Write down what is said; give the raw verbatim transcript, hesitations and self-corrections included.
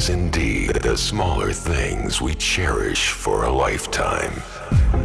indeed the smaller things we cherish for a lifetime.